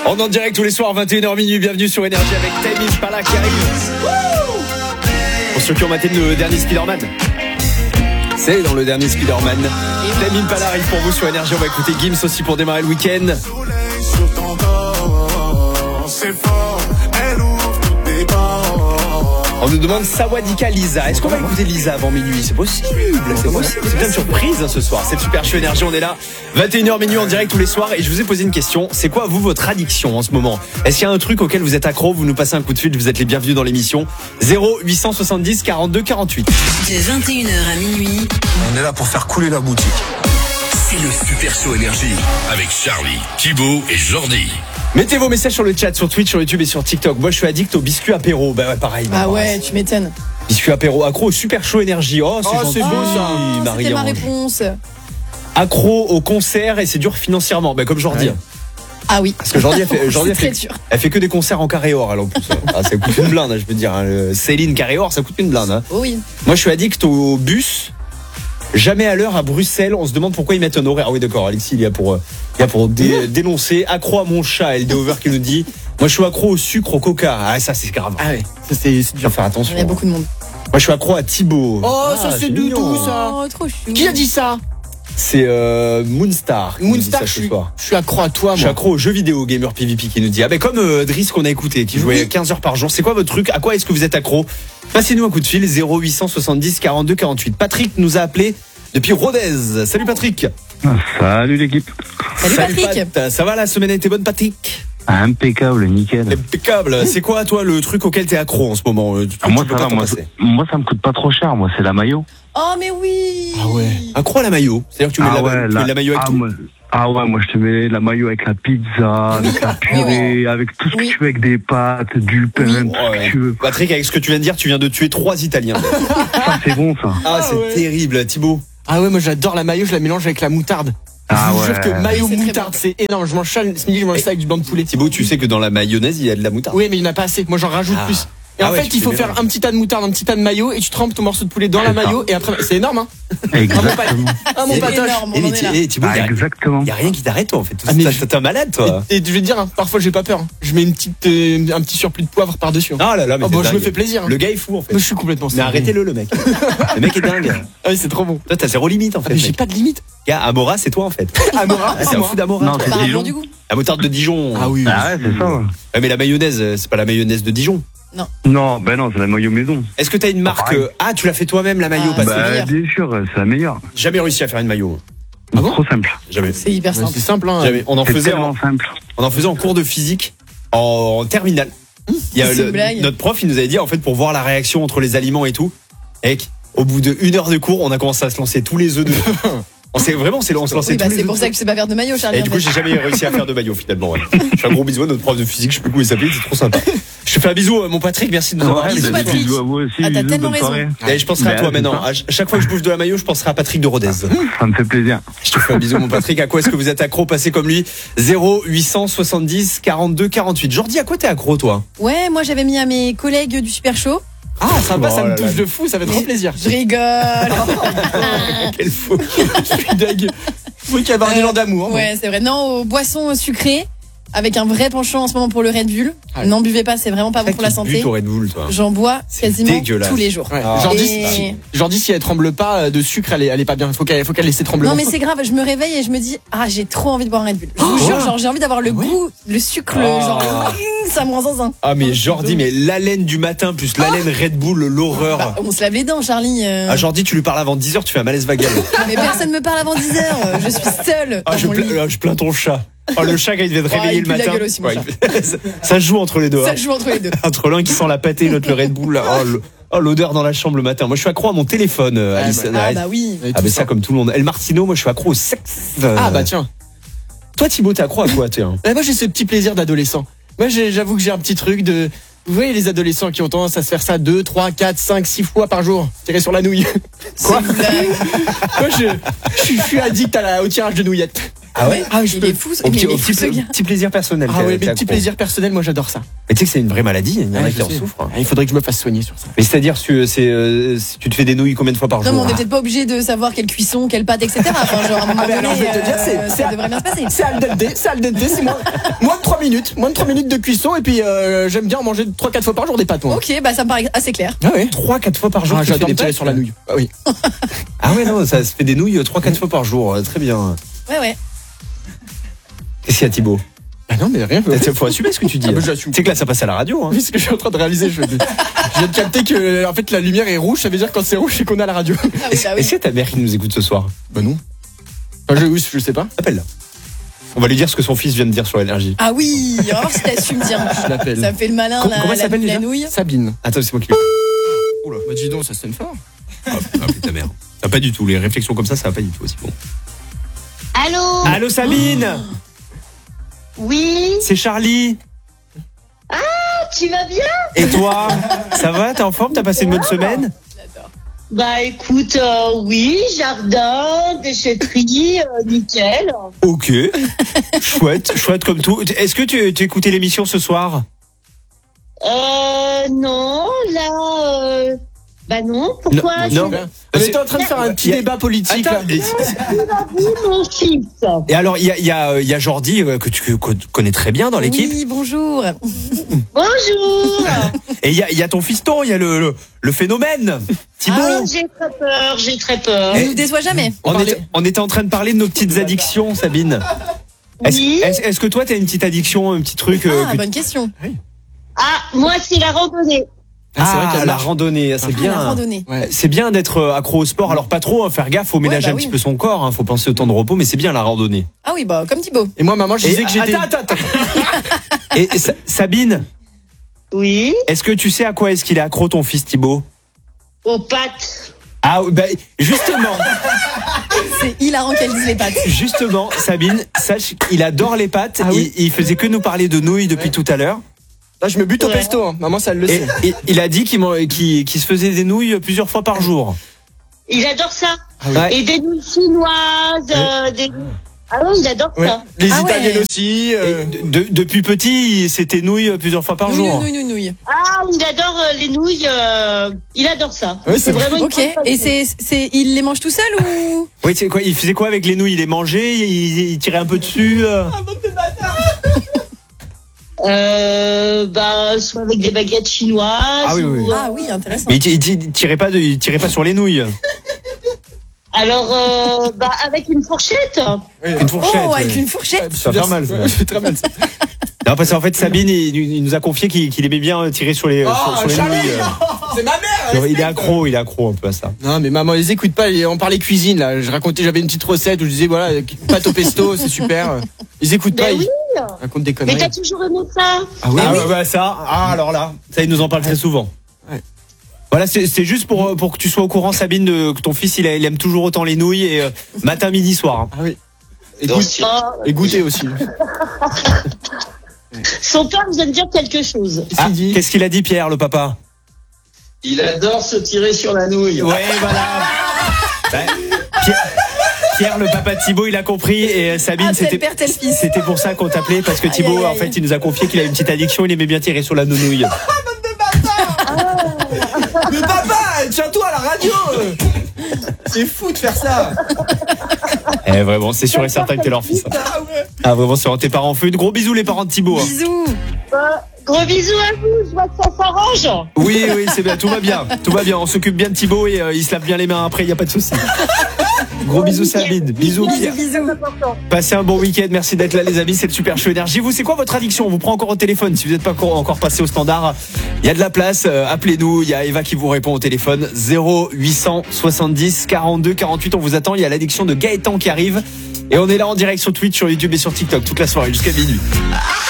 On est en direct tous les soirs 21h minuit. Bienvenue sur Énergie avec Tame Impala qui arrive. Pour ceux qui ont maté le dernier Spider-Man, c'est dans le dernier Spider-Man. Tame Impala arrive pour vous sur Énergie. On va écouter Gims aussi pour démarrer le week-end. On nous demande Sawadika Lisa. Est-ce qu'on va écouter Lisa avant minuit? C'est possible, c'est possible. C'est plein de surprises ce soir. C'est le Super Show Énergie, on est là 21h minuit en direct tous les soirs. Et je vous ai posé une question. C'est quoi vous votre addiction en ce moment? Est-ce qu'il y a un truc auquel vous êtes accro? Vous nous passez un coup de fil, vous êtes les bienvenus dans l'émission. 0870 42 48. De 21h à minuit. On est là pour faire couler la boutique. C'est le Super Show Énergie avec Charlie, Thibaut et Jordi. Mettez vos messages sur le chat, sur Twitch, sur YouTube et sur TikTok. Moi je suis addict au biscuit apéro. Bah ouais, pareil. Ah ouais, tu m'étonnes. Biscuit apéro, accro au Super Show Énergie. Oh c'est gentil. C'est beau ça. Marie-Ange. C'était ma réponse. Accro au concert et c'est dur financièrement. Bah comme Jordi. Ouais. Ah oui. Parce que Jordi elle fait que des concerts en carré or. Alors en plus, ça coûte une blinde, je veux dire. Céline carré or, ça coûte une blinde. Oh oui. Moi je suis addict au bus. Jamais à l'heure à Bruxelles. On se demande pourquoi ils mettent un horaire. Ah oui d'accord, Alexis il y a pour dénoncer. Accro à mon chat, LD Over qui nous dit. Moi je suis accro au sucre, au coca. Ah ça c'est grave. Ah ouais. Ça c'est dur, faire attention. Il y a beaucoup de monde. Moi je suis accro à Thibaut. Oh ça c'est doudou ça. Oh trop chou. Qui a dit ça? C'est Moonstar. Moonstar, je suis accro à toi. Je suis accro aux jeux vidéo. Gamer PvP qui nous dit. Ah ben comme Driss qu'on a écouté, qui jouait 15 heures par jour. C'est quoi votre truc? À quoi est-ce que vous êtes accro? Passez-nous un coup de fil 0870 42 48. Patrick nous a appelé depuis Rodez. Salut Patrick. Salut l'équipe. Salut Patrick. Pat. Ça va, la semaine a été bonne Patrick? Impeccable, nickel. Impeccable. C'est quoi toi le truc auquel t'es accro en ce moment? Moi ça va, moi ça me coûte pas trop cher, moi c'est la maillot. Oh mais oui. Ah ouais. Accro à la maillot. C'est-à-dire que tu mets la maillot avec tout. Moi je te mets la maillot avec la pizza, avec la purée, avec tout ce que tu veux, avec des pâtes, du pain, tout ce que tu veux. Patrick, avec ce que tu viens de dire, tu viens de tuer 3 Italiens. Ça c'est bon ça. C'est terrible, Thibaut. Ah ouais, moi j'adore la mayo, je la mélange avec la moutarde. Je vous jure que mayo moutarde, c'est énorme. Je mange ça ce midi, je mange ça avec du blanc de poulet. Thibaut, tu sais que dans la mayonnaise, il y a de la moutarde. Oui, mais il n'y en a pas assez. Moi j'en rajoute plus. Et en fait, il faut faire un petit tas de moutarde, un petit tas de mayo, et tu trempes ton morceau de poulet dans la mayo, et après, c'est énorme, hein. Exactement. Mon patoche. Énorme, on en est là. Thibaut, exactement. Il y a rien qui t'arrête, toi, en fait. T'es un malade, toi. Et je vais te dire, hein, parfois j'ai pas peur. Je mets un petit surplus de poivre par-dessus. Ah là là, mais je me fais plaisir. Le gars est fou, en fait. Moi, je suis complètement Mais arrêtez-le, le mec. Le mec est dingue. Ah oui, c'est trop bon. Toi, t'as zéro limite, en fait. Mais j'ai pas de limite. Gars, Amora, c'est toi, en fait. Amora, c'est un fou d'Amora. Non, c'est Dijon. Du coup. La moutarde de Dijon. Ah oui. Ah ouais, c'est ça. Ouais, mais la mayonnaise, c'est pas la mayonnaise de Dijon. Non, c'est la maillot maison. Est-ce que t'as une marque? Tu l'as fait toi-même, la maillot? Bien sûr, c'est la meilleure. Jamais réussi à faire une maillot. Ah bon? Trop simple. Jamais. C'est hyper simple. C'est simple, hein. Jamais. On en faisait simple. en cours de physique en terminale. Il y a notre prof, il nous avait dit en fait pour voir la réaction entre les aliments et tout. Et au bout de 1 heure de cours, on a commencé à se lancer tous les œufs de. On se lançait tous les c'est pour ça que je sais pas faire de maillot, Charlie. Et du coup, j'ai jamais réussi à faire de maillot finalement. Ouais. Je fais un gros bisou à notre prof de physique, je sais plus comment il s'appelle, c'est trop sympa. Je te fais un bisou, mon Patrick, merci de nous avoir. Bisous, Patrick. Bisous à vous aussi. T'as tellement raison. Et je penserai à toi maintenant. À chaque fois que je bouge de la maillot, je penserai à Patrick de Rodez. Ça me fait plaisir. Je te fais un bisou, mon Patrick. À quoi est-ce que vous êtes accro? Passez comme lui. 0870 42 48. Jordi, à quoi t'es accro, toi? Ouais, moi j'avais mis à mes collègues du Super Show. Ah, sympa, ça me touche de fou, ça fait trop plaisir. Je rigole. Quel fou. Je suis dingue. Faut qu'il y ait un élan d'amour. Ouais, c'est vrai. Non, aux boissons sucrées, avec un vrai penchant en ce moment pour le Red Bull. N'en buvez pas, c'est vraiment pas bon pour la santé. Red Bull, toi. J'en bois quasiment dégueulasse. tous les jours. Ouais. Jordi, si elle tremble pas de sucre, elle est pas bien. Faut qu'elle laisse trembler. Non, mais c'est grave, je me réveille et je me dis, j'ai trop envie de boire un Red Bull. Je vous jure, genre, j'ai envie d'avoir le goût, le sucre, ça me rend zinzin. Ah, mais Jordi, mais l'haleine du matin plus l'haleine Red Bull, l'horreur. On se lave les dents, Charlie. Jordi, tu lui parles avant 10h, tu fais un malaise vagal. Mais personne me parle avant 10h. Je suis seule. Je plains ton chat. Le chat, quand il devait te réveiller le matin. La gueule aussi, mon chat. Ça joue entre les deux. Ça joue entre les deux. Entre l'un qui sent la pâtée, l'autre le Red Bull. L'odeur dans la chambre le matin. Moi, je suis accro à mon téléphone, Alice. Bah oui. Mais ça, comme tout le monde. El Martino, moi, je suis accro au sexe. Ah, bah tiens. Toi, Thibaut, t'es accro à quoi, tiens? Moi, j'ai ce petit plaisir d'adolescent. Moi, j'avoue que j'ai un petit truc de. Vous voyez les adolescents qui ont tendance à se faire ça 2, 3, 4, 5, 6 fois par jour. Tirer sur la nouille. Quoi? Moi, je suis addict au tirage de nouillettes. Ah ouais? Ah, je Il peux. est fou, Au mais petit, il est fou, ce gars. petit plaisir personnel. Ah t'es- oui, t'es mais petit accro. plaisir personnel, moi j'adore ça. Mais tu sais que c'est une vraie maladie, il y en a Ouais, qui je en sais. souffrent. Ah, il faudrait que je me fasse soigner sur ça. Mais c'est-à-dire, si tu te fais des nouilles combien de fois par Non, mais jour? on n'est peut-être pas obligé de savoir quelle cuisson, quelle pâte, etc. Enfin, genre, à un moment Ah, mais alors, donné, je vais te dire, ça devrait bien se passer. C'est al dente, c'est moins de 3 minutes. Moins de 3 minutes de cuisson et puis j'aime bien en manger 3-4 fois par jour des pâtes. Moi. Ok, bah ça me paraît assez clair. Ah ouais. 3-4 fois par jour. Ah, tu fais j'adore des me tirer pâtes sur la nouille. Ah oui. Ah ouais, non, ça se fait des nouilles 3-4 fois par jour. Très bien. Ouais. Qu'est-ce qu'il y a, Thibaut? Ah non, mais rien. Il faut assumer ce que tu dis. Ah, bah, j'assume. Tu sais que là, ça passe à la radio. Hein. Oui, ce que je suis en train de réaliser, je viens de capter que en fait la lumière est rouge, ça veut dire que quand c'est rouge, c'est qu'on a la radio. Ah oui, bah Est-ce oui. que ta mère qui nous écoute ce soir? Bah non. Enfin, je sais pas. Appelle-la. On va lui dire ce que son fils vient de dire sur l'énergie. Ah oui, on va voir si t'assumes bien. Je l'appelle. Ça me fait le malin, Comment elle s'appelle la déjà nouille. Sabine. Attends, c'est moi qui. Oula, bah dis donc, ça sonne fort. Appelle ta mère. Ah, pas du tout. Les réflexions comme ça va pas du tout aussi bon. Allô? Allô, Sabine? Oui? C'est Charlie. Tu vas bien? Et toi? Ça va? T'es en forme? T'as passé une bonne semaine? Bah écoute, oui, jardin, déchetterie, nickel. Ok. Chouette comme tout. Est-ce que tu écoutais l'émission ce soir? Non, là, bah non, pourquoi? Non. On était en train de faire un petit débat politique là. Attends, et- Mon fils. Et alors, il y a Jordi que tu connais très bien dans l'équipe. Oui, bonjour. Bonjour. Et il y a ton fiston, il y a le phénomène. Thibaut. Ah, j'ai très peur. On nous déçoit jamais. On était en train de parler de nos petites addictions, Sabine. Oui. Est-ce que toi, t'as une petite addiction, un petit truc Ah, que- bonne question. Ah, moi c'est la randonnée. Ah, c'est vrai Ah, qu'elle la marche. randonnée, c'est Ah, bien. la randonnée. Ouais. C'est bien d'être accro au sport. Alors pas trop, hein, faire gaffe, faut ménager bah un petit oui. peu son corps. Faut penser au temps de repos, mais c'est bien la randonnée. Ah oui, bah comme Thibaut. Et moi, maman, je disais que j'étais. Attends. Et Sabine, Oui. est-ce que tu sais à quoi est-ce qu'il est accro ton fils Thibaut? Aux pâtes. Ah, justement, C'est hilarant qu'elle dise les pâtes. justement, Sabine, sache qu'il adore les pâtes. Ah oui. Il faisait que nous parler de nouilles depuis tout à l'heure. Là, je me bute au Ouais. pesto. Hein. Maman, ça elle le Et, sait. il a dit qu'il se faisait des nouilles plusieurs fois par jour. Il adore ça. Ouais. Et des nouilles chinoises, des... Ah oui, il adore Ouais. ça. Les Ah ouais. Italiennes aussi. Et depuis petit, c'était nouilles plusieurs fois par jour. Nouille. Ah, il adore les nouilles, il adore ça. Oui, c'est vraiment une Ok, grande et passion. il les mange tout seul ou? Oui, c'est quoi? Il faisait quoi avec les nouilles? Il les mangeait, il tirait un peu dessus. Bah, soit avec des baguettes chinoises. Ah oui, oui. ou, Ah oui, intéressant. Mais il tirait pas sur les nouilles. Alors, bah, avec une fourchette. Une fourchette. Oh, avec ouais. une fourchette. Ça va faire mal, ça. Ouais, c'est très mal. Ça. Non, parce qu'en fait, Sabine, il nous a confié qu'il aimait bien tirer sur les, sur les Charlie, nouilles. c'est ma mère. Il est accro un peu à ça. Non, mais maman, les écoute pas. On parlait cuisine là. J'avais une petite recette où je disais voilà, pâte au pesto, c'est super. Ils écoutent pas. Ben oui. Ils racontent des Mais conneries. t'as toujours aimé ça. Ah oui, ça. Ah, alors là, ça, il nous en parle très souvent. Ouais. Voilà, c'est juste pour que tu sois au courant, Sabine, que ton fils, il aime toujours autant les nouilles et matin, midi, soir. Hein. Ah oui. Ah, Et goûter aussi. son père vient de dire quelque chose. Qu'est-ce qu'il dit Qu'est-ce qu'il a dit, Pierre, le papa? Il adore se tirer sur la nouille. Ouais, voilà. Ouais. Pierre, le papa de Thibaut, il a compris. Et Sabine, Ah, tel père, tel fils. c'était pour ça qu'on t'appelait, parce que Thibaut, Aïe, aïe, aïe. en fait, il nous a confié qu'il a une petite addiction, il aimait bien tirer sur la nounouille. Mais papa, tiens-toi à la radio. C'est fou de faire ça. Eh, vraiment, c'est sûr et certain que t'es leur fils. Hein. Ah, vraiment, c'est tes parents. Fais de gros bisous, les parents de Thibaut. Hein. Bisous. Gros bisous à vous, je vois que ça s'arrange. Oui, c'est bien, tout va bien. Tout va bien, on s'occupe bien de Thibaut et il se lave bien les mains après, il n'y a pas de souci. Gros bisous, Sabine. Bisous, Pierre. Bisous. Passez un bon week-end, merci d'être là les amis, c'est le Super Show Énergie. Vous, c'est quoi votre addiction? On vous prend encore au téléphone, si vous n'êtes pas encore passé au standard, il y a de la place, appelez-nous, il y a Eva qui vous répond au téléphone, 0870 42 48, on vous attend, il y a l'addiction de Gaëtan qui arrive, et on est là en direct sur Twitch, sur YouTube et sur TikTok toute la soirée jusqu'à minuit.